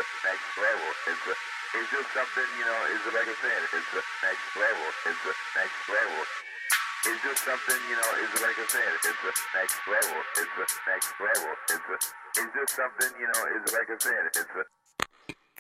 next level. It's just something, you know, is like I said, it's the next level. It's the next level. It's just something, you know, is like I said, it's the next level. It's the next level. It's just something, you know, is like I said, it's the